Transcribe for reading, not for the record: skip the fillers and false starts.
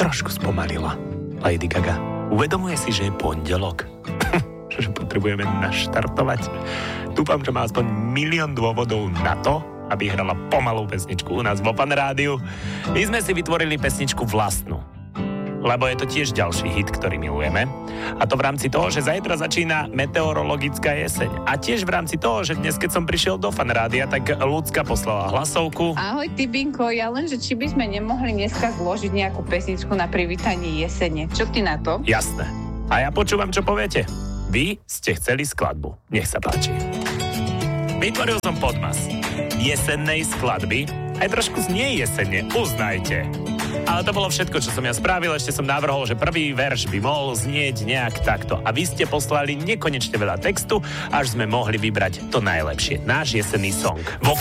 trošku spomalila. Lady Gaga uvedomuje si, že je pondelok. Že potrebujeme naštartovať. Dúfam, že má aspoň 1 000 000 dôvodov na to, aby hrala pomalú pesničku u nás vo Fan Rádiu. My sme si vytvorili pesničku vlastnú. Lebo je to tiež ďalší hit, ktorý milujeme. A to v rámci toho, že zajtra začína meteorologická jeseň. A tiež v rámci toho, že dnes, keď som prišiel do Fan Rádia, tak Ľudská poslala hlasovku. Ahoj, Tibinko, ja len, že či by sme nemohli dneska zložiť nejakú pesničku na privítanie jesene. Čo ty na to? Jasné. A ja počúvam, čo poviete. Vy ste chceli skladbu. Nech sa páči. Vytvoril som podmas jesennej skladby. Aj trošku znie jesenne, uznajte. Ale to bolo všetko, čo som ja spravil. Ešte som navrhol, že prvý verš by mohol znieť nejak takto. A vy ste poslali nekonečne veľa textu, až sme mohli vybrať to najlepšie. Náš jesenný song.